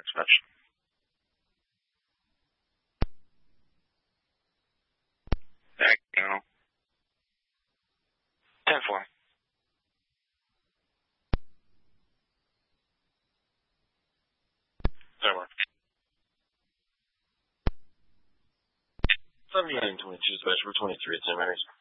next match. Back now. 10-4. Sorry, Mark. 79-22 special for 23 at St. Mary's.